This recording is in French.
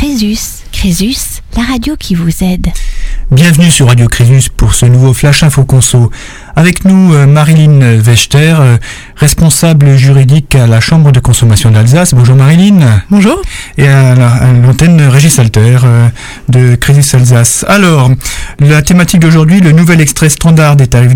Crésus. Crésus, la radio qui vous aide. Bienvenue sur Radio Crésus pour ce nouveau Flash Info Conso. Avec nous, Marilyn Wechter, responsable juridique à la Chambre de consommation d'Alsace. Bonjour Marilyn. Bonjour. Et à l'antenne Régis Alter de Crésus Alsace. Alors, la thématique d'aujourd'hui, le nouvel extrait standard des tarifs